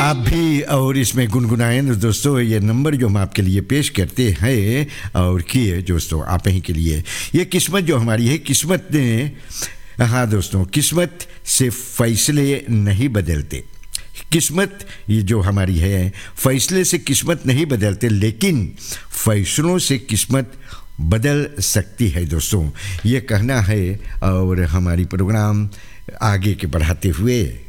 आप भी और इसमें गुनगुनाएं दोस्तों। ये नंबर जो हम आपके लिए पेश करते हैं और किए दोस्तों आप ही के लिए, ये किस्मत जो हमारी है, किस्मत ने, हाँ दोस्तों, किस्मत से फैसले नहीं बदलते। किस्मत ये जो हमारी है, फैसले से किस्मत नहीं बदलते, लेकिन फैसलों से किस्मत बदल सकती है दोस्तों। ये कहना है और हमारी प्रोग्राम आगे के बढ़ाते हुए